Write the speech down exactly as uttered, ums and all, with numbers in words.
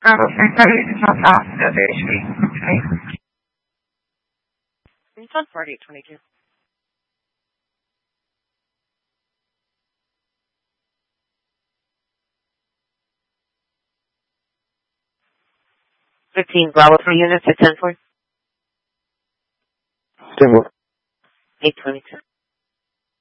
Bravo three thirty to South Desert Street. It's on forty-eight twenty-two. Fifteen Bravo three units at ten four. ten four. Eight twenty-two.